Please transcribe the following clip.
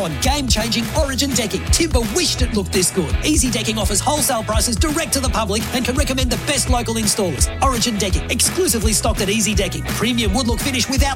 on game-changing Origin decking. Timber wished it looked this good. Easy Decking offers wholesale prices direct to the public and can recommend the best local installers. Origin Decking, exclusively stocked at Easy Decking. Premium wood look finish without